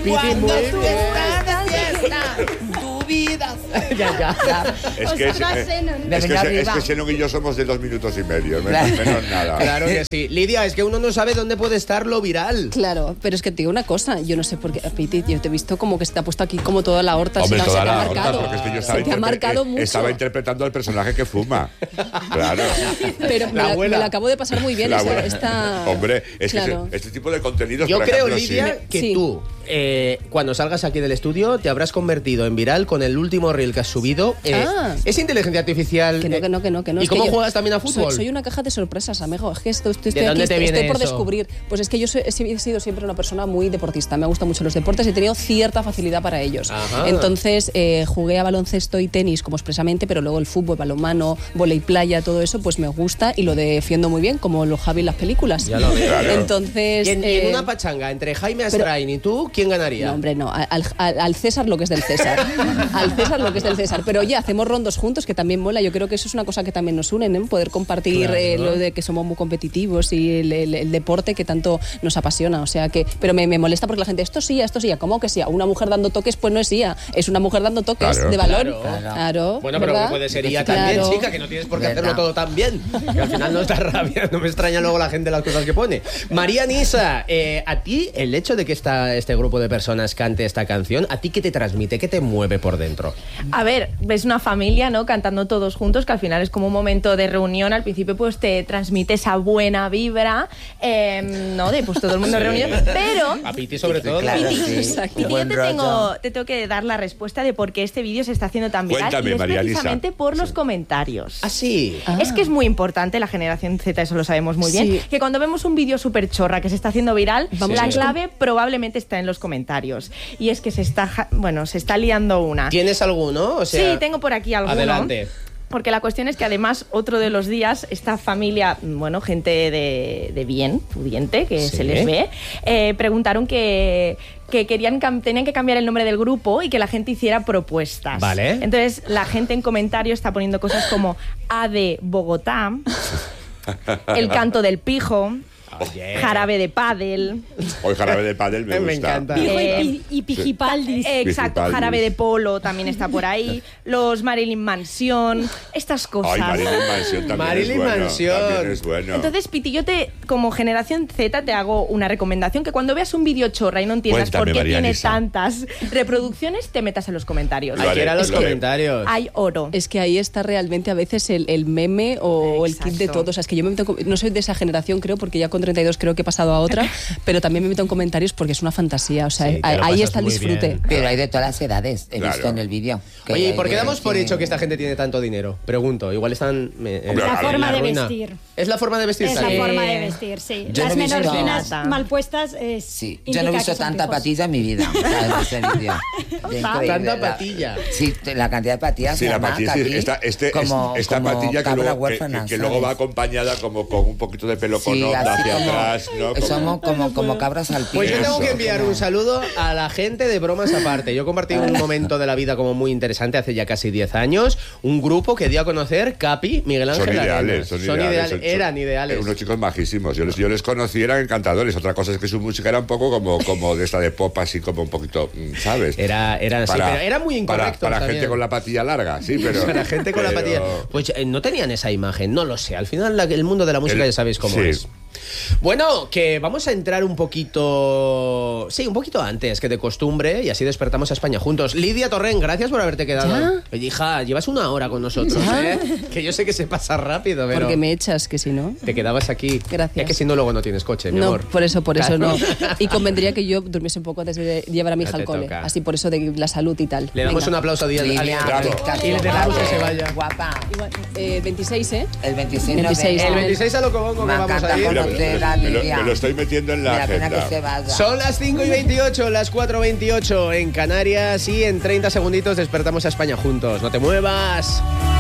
Piti, muy tú bien. estás de fiesta, tu vida. Ya. Es que Xenon y yo somos de 2 minutos y medio, menos nada. Claro que sí. Lidia, es que uno no sabe dónde puede estar lo viral. Claro, pero es que te digo una cosa, yo no sé por qué, Piti, yo te he visto como que se te ha puesto aquí como toda la horta. Hombre, se toda te ha la marcado. porque es que yo Se te ha marcado mucho. estaba interpretando al personaje que fuma. Claro. Pero me la acabo de pasar muy bien. Hombre, es claro. que este tipo de contenidos, Yo por creo, ejemplo, Lidia, que Sí. tú, cuando salgas aquí del estudio, te habrás convertido en viral con el último reel que has subido. ¿Es inteligencia artificial? Que no. ¿Y Es cómo que juegas también a fútbol? Soy una caja de sorpresas, amigo. Es que estoy ¿De dónde aquí, te viene estoy por eso? descubrir. Pues es que yo he sido siempre una persona muy deportista. Me gustan mucho los deportes y he tenido cierta facilidad para ellos. Ajá. Entonces, jugué a baloncesto y tenis como expresamente, pero luego el fútbol, balonmano, vóley playa, todo eso, pues me gusta y lo defiendo muy bien, como los Javi en las películas. Ya lo veo. Claro. Entonces... Y en una pachanga entre Jaime Astrain y tú, ¿quién ganaría? No, hombre, no. Al César lo que es del César. Al César lo que es del César. Pero oye, hacemos rondos juntos, que también mola. Yo creo que eso es una cosa que también nos une, ¿no? Poder compartir Claro. lo de que somos muy competitivos y el deporte que tanto nos apasiona. O sea que... Pero me molesta porque la gente, esto sí, ¿cómo que sí? Una mujer dando toques, pues no es IA. Es una mujer dando toques Claro. de balón. Claro. Bueno, pero ¿verdad? puede ser IA Claro. también, chica, que no tienes por qué hacerlo todo tan bien. Que al final no está rabia, no me extraña luego la gente las cosas que pone. María Nisa, a ti el hecho de que este grupo de personas cante esta canción, ¿a ti qué te transmite? ¿Qué te mueve por dentro? A ver, ves una familia, ¿no? Cantando todos juntos, que al final es como un momento de reunión. Al principio, pues te transmite esa buena vibra, ¿no? De pues todo el mundo reunido. Pero A Piti sobre todo. Claro, Piti, sí. Piti, Un yo buen rollo. te tengo que dar la respuesta de por qué este vídeo se está haciendo tan viral. Cuéntame, y es María Lisa. precisamente por los comentarios. ¿Ah, sí? Es que es muy importante, la generación Z, eso lo sabemos muy bien, Sí. que cuando vemos un vídeo súper chorra que se está haciendo viral, Vamos la a- clave probablemente está en los comentarios. Y es que se está liando una. ¿Tienes alguno? O sea, Sí, tengo por aquí alguno. Adelante. Porque la cuestión es que además otro de los días esta familia, bueno, gente de bien, pudiente, que Sí. se les ve, preguntaron que tenían que cambiar el nombre del grupo y que la gente hiciera propuestas. Vale. Entonces la gente en comentarios está poniendo cosas como A de Bogotá, El canto del pijo, Oye. Jarabe de pádel. Hoy jarabe de pádel me Me gusta. encanta. Y Pijipaldis. Exacto, Pijipaldis. Jarabe de polo también está por ahí, los Marilyn Mansion, estas cosas. Ay, Marilyn Mansion también Marilyn es bueno. Mansion. También es bueno. Entonces, Piti, yo como generación Z te hago una recomendación, que cuando veas un vídeo chorra y no entiendas Cuéntame, por qué María tiene Lisa. tantas reproducciones, te metas en los comentarios. Hay que ir a los Lo haré. comentarios. Hay oro. Es que ahí está realmente a veces el meme o el kit de Exacto. todo. O sea, es que yo me meto no soy de esa generación, creo, porque ya con 32 creo que he pasado a otra, pero también me meto en comentarios porque es una fantasía. O sea, Sí, te lo ahí pasas está el muy disfrute. bien. Pero hay de todas las edades, he Claro. visto en el vídeo. que Oye, ¿y hay por qué de- damos por sí. hecho que esta gente tiene tanto dinero? Pregunto, igual están... Hombre, La a ver, forma en de ruina. vestir. ¿Es la forma de vestir? Es la Sally? forma de vestir, sí. Yo Las no he visto- menorquinas Nada. mal puestas es Sí, yo indica no he que visto son tanta pijos. patilla en mi vida. ¿Sabes? Ese vídeo. De increíble, Tanta la- patilla. Sí, la cantidad de patillas. Sí, la además, patilla, sí, aquí, esta como patilla que cabra luego, huérfana, que luego va ¿sabes? acompañada como con un poquito de pelo con Sí, onda así hacia como- atrás, ¿no? Somos como cabras al Pues yo pino. tengo que Eso. enviar un saludo a la gente de Bromas Aparte. Yo compartí un momento de la vida como muy interesante hace ya casi 10 años. Un grupo que dio a conocer Capi, Miguel Ángel Son Arenas. ideales, son ideales. Eran ideales. Unos chicos majísimos. Yo les conocí, eran encantadores. Otra cosa es que su música era un poco como de esta de pop, así como un poquito, ¿sabes? Era así, pero era muy incorrecto. Para también. gente con la patilla larga, sí, pero... Para gente con la pero- patilla. Pues no tenían esa imagen, no lo sé. Al final el mundo de la música ya sabéis cómo sí. es. Bueno, que vamos a entrar un poquito... Sí, un poquito antes que de costumbre y así despertamos a España juntos. Lidia Torrent, gracias por haberte quedado. ¿Ya? Oye, hija, llevas una hora con nosotros, ¿Ya? ¿eh? Que yo sé que se pasa rápido, pero... Porque me echas, que si no... Te quedabas aquí. Gracias. Es que si no, luego no tienes coche, mi No, amor. por eso Claro. no. Y convendría que yo durmiese un poco antes de llevar a mi Ya hija te al cole. toca. Así por eso de la salud y tal. Le damos Venga. un aplauso a Lidia. Lidia, Bravo. Y le dejamos que se vaya. Guapa. Igual, 26, ¿eh? El 26 26. El noveno. 26 a lo que pongo que Me vamos encanta a ir. conocer a Lidia. Me lo estoy metiendo en la Me da pena agenda. que se vaya. Son las 5:28, las 4:28 en Canarias y en 30 segunditos despertamos a España juntos. No te muevas.